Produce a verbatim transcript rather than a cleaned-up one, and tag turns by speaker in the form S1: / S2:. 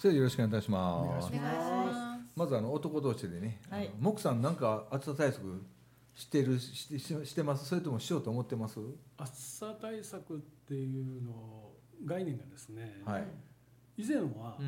S1: それでよろしくお願いいたし
S2: お
S1: ます。
S2: 願いします
S1: まずあの男同士でね、
S2: はい、
S1: モクさんなんか暑さ対策してるしししてます？それともしようと思ってます？
S3: 暑さ対策っていうの概念がですね、
S1: はい。
S3: 以前は